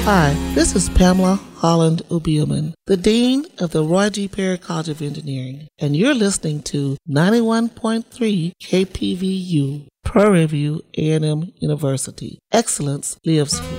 Hi, this is Pamela Holland Ubielman, the Dean of the Roy G. Perry College of Engineering, and you're listening to 91.3 KPVU, Prairie View A&M University. Excellence lives here.